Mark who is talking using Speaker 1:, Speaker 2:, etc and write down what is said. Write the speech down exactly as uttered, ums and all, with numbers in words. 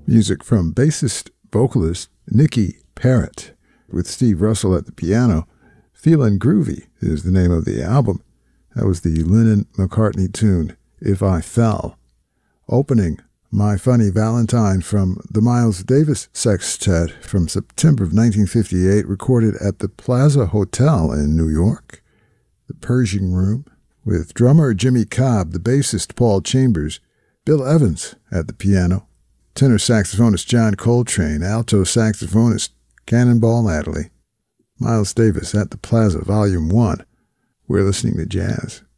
Speaker 1: Music from bassist-vocalist Nicky Parrott, with Steve Russell at the piano. Feelin' Groovy is the name of the album. That was the Lennon-McCartney tune, If I Fell. Opening, My Funny Valentine from the Miles Davis Sextet from September of nineteen fifty-eight, recorded at the Plaza Hotel in New York. The Pershing Room, with drummer Jimmy Cobb, the bassist Paul Chambers, Bill Evans at the piano, tenor saxophonist John Coltrane, alto saxophonist Cannonball Adderley. Miles Davis at the Plaza, Volume one. We're listening to jazz.